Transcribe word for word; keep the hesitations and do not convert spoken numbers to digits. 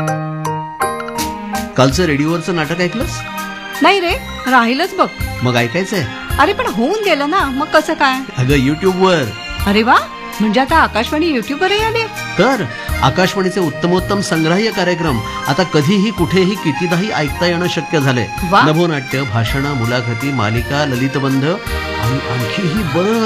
कालचं रेडिओवरचं नाटक ऐकलंस? नाही रे, राहिलच बघ. मग ऐकायचंय? अरे पण होऊन गेलं ना, मग कसं काय? अगं युट्यूबवर. अरे वा, म्हणजे आता आकाशवाणी युट्यूबवरही आले. तर आकाशवाणीचे उत्तमोत्तम संग्राह्य कार्यक्रम आता कधीही कुठेही कितीदाही ऐकता येणं शक्य झालंय. वा. नभोनाट्य, भाषणं, मुलाखती, मालिका, ललितबंध आणि आणखीही बरं